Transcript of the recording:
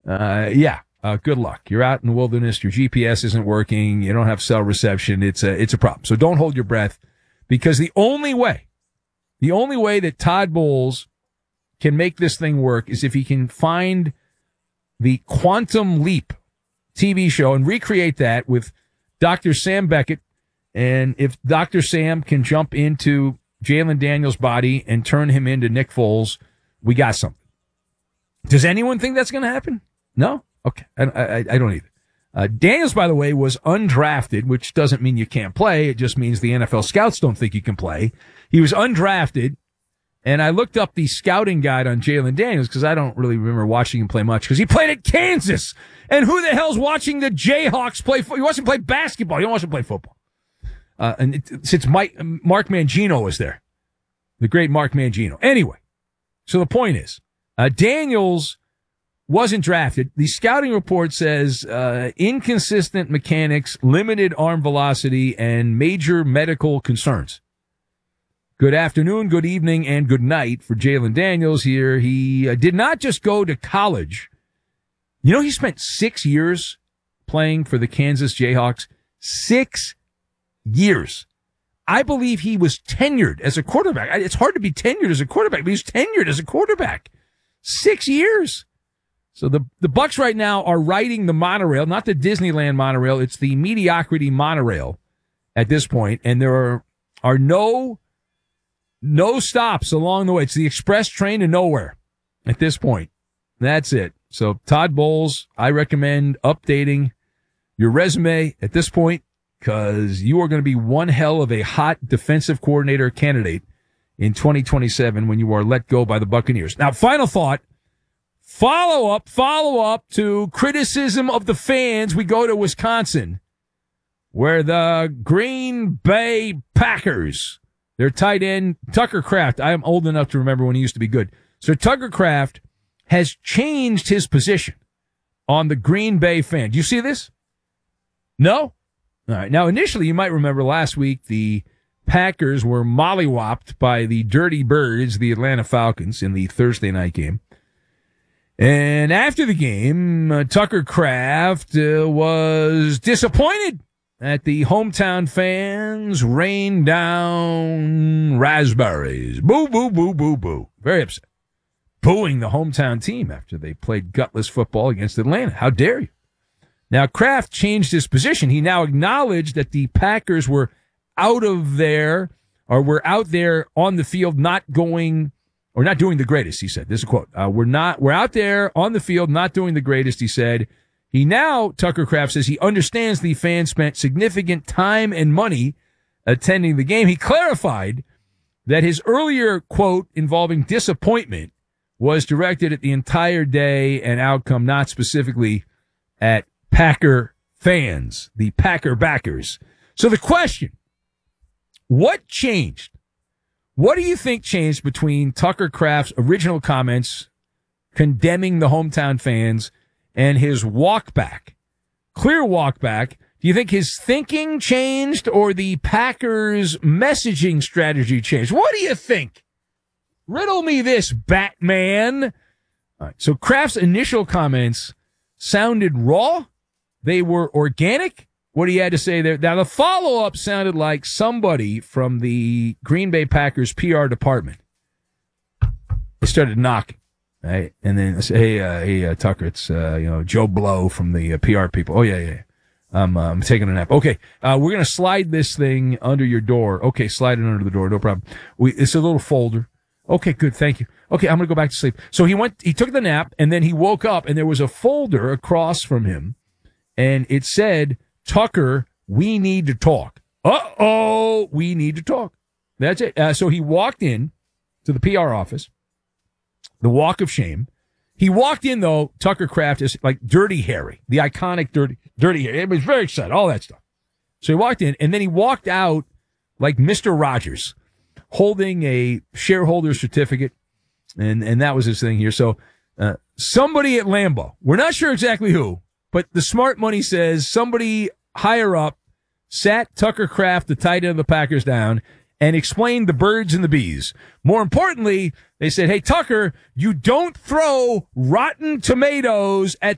Good luck. You're out in the wilderness. Your GPS isn't working. You don't have cell reception. It's a problem. So don't hold your breath, because the only way that Todd Bowles can make this thing work is if he can find the Quantum Leap TV show and recreate that with Dr. Sam Beckett. And if Dr. Sam can jump into Jalen Daniels' body and turn him into Nick Foles, we got something. Does anyone think that's going to happen? No? Okay. I don't either. Daniels, by the way, was undrafted, which doesn't mean you can't play. It just means the NFL scouts don't think you can play. He was undrafted, and I looked up the scouting guide on Jalen Daniels because I don't really remember watching him play much because he played at Kansas. And who the hell's watching the Jayhawks play football? You watch them play basketball. You don't watch them play football. Since Mark Mangino was there, the great Mark Mangino. Anyway, so the point is, Daniels wasn't drafted. The scouting report says inconsistent mechanics, limited arm velocity, and major medical concerns. Good afternoon, good evening, and good night for Jalen Daniels here. He did not just go to college. You know, he spent 6 years playing for the Kansas Jayhawks. 6 years. I believe he was tenured as a quarterback. It's hard to be tenured as a quarterback, but he was tenured as a quarterback. 6 years. So the Bucks right now are riding the monorail, not the Disneyland monorail. It's the mediocrity monorail at this point, and there are no stops along the way. It's the express train to nowhere at this point. That's it. So Todd Bowles, I recommend updating your resume at this point, because you are going to be one hell of a hot defensive coordinator candidate in 2027 when you are let go by the Buccaneers. Now, final thought. Follow up to criticism of the fans. We go to Wisconsin, where the Green Bay Packers, their tight end, Tucker Kraft. I am old enough to remember when he used to be good. So Tucker Kraft has changed his position on the Green Bay fan. Do you see this? No? All right. Now, initially, you might remember last week, the Packers were mollywopped by the Dirty Birds, the Atlanta Falcons, in the Thursday night game. And after the game, Tucker Kraft was disappointed at the hometown fans rain down raspberries. Boo, boo, boo, boo, boo. Very upset. Booing the hometown team after they played gutless football against Atlanta. How dare you? Now, Kraft changed his position. He now acknowledged that the Packers were out there on the field not doing the greatest, he said. This is a quote. We're out there on the field not doing the greatest, he said. Tucker Kraft says he understands the fans spent significant time and money attending the game. He clarified that his earlier quote involving disappointment was directed at the entire day and outcome, not specifically at Packer fans, the Packer backers. So the question, what changed? What do you think changed between Tucker Kraft's original comments condemning the hometown fans and his clear walk back? Do you think his thinking changed or the Packers' messaging strategy changed? What do you think? Riddle me this, Batman. All right, so Kraft's initial comments sounded raw. They were organic. What he had to say there. Now, the follow-up sounded like somebody from the Green Bay Packers PR department. They started knocking, right? And then I said, hey, Tucker, it's, Joe Blow from the PR people. Oh, yeah. I'm taking a nap. Okay. We're going to slide this thing under your door. Okay. Slide it under the door. No problem. It's a little folder. Okay. Good. Thank you. Okay. I'm going to go back to sleep. So he took the nap and then he woke up and there was a folder across from him and it said, Tucker, we need to talk. Uh-oh, we need to talk. That's it. So he walked in to the PR office, the walk of shame. He walked in, though, Tucker Kraft is like Dirty Harry, the iconic Dirty Harry. He was very excited, all that stuff. So he walked in, and then he walked out like Mr. Rogers, holding a shareholder certificate, and that was his thing here. So somebody at Lambeau, we're not sure exactly who, but the smart money says somebody higher up sat Tucker Kraft, the tight end of the Packers, down and explained the birds and the bees. More importantly, they said, hey, Tucker, you don't throw rotten tomatoes at